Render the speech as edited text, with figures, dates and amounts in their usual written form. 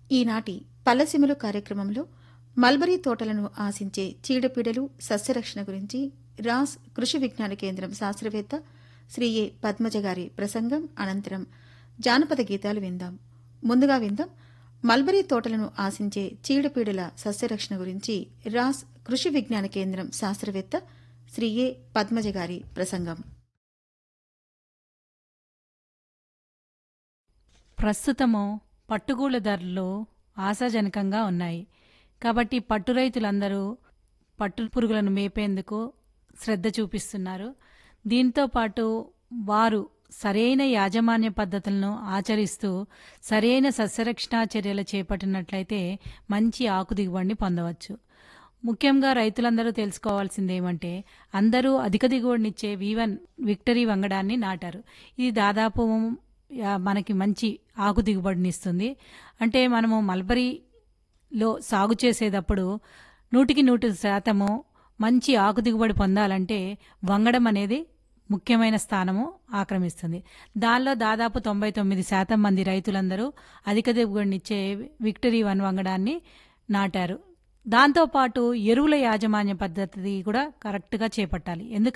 ఈనాటి పల్లెసీమలు కార్యక్రమంలో మల్బరీ తోటలను ఆశించే చీడపీడలు సస్యరక్షణ గురించి రాస్ కృషి విజ్ఞాన కేంద్రం శాస్త్రవేత్త శ్రీ ఏ పద్మజ గారి ప్రసంగం అనంతరం జానపద గీతాలు విందాం. ముందుగా విందాం మల్బరీ తోటలను ఆశించే చీడపీడల సస్యరక్షణ గురించి రాస్ కృషి విజ్ఞాన కేంద్రం శాస్త్రవేత్త శ్రీ ఏ పద్మజ గారి ప్రసంగం. ప్రస్తుతము పట్టుగూళ్ల ధరలు ఆశాజనకంగా ఉన్నాయి. కాబట్టి పట్టు రైతులందరూ పట్టు పురుగులను మేపేందుకు శ్రద్ధ చూపిస్తున్నారు. దీంతో పాటు వారు సరైన యాజమాన్య పద్ధతులను ఆచరిస్తూ సరైన సస్యరక్షణా చర్యలు చేపట్టినట్లయితే మంచి ఆకు దిగుబడిని పొందవచ్చు. ముఖ్యంగా రైతులందరూ తెలుసుకోవాల్సింది ఏమంటే, అందరూ అధిక దిగుబడినిచ్చే V1 విక్టరీ వంగడాన్ని నాటారు. ఇది దాదాపు మనకి మంచి ఆకు దిగుబడిని ఇస్తుంది. అంటే మనము మల్బరీలో సాగు చేసేటప్పుడు 100% మంచి ఆకు దిగుబడి పొందాలంటే వంగడం అనేది ముఖ్యమైన స్థానము ఆక్రమిస్తుంది. దానిలో దాదాపు 99% మంది రైతులందరూ అధిక దిగుబడినిచ్చే విక్టరీ 1 వంగడాన్ని నాటారు. దాంతోపాటు ఎరువుల యాజమాన్య పద్ధతి కూడా కరెక్ట్గా చేపట్టాలి. ఎందుకంటే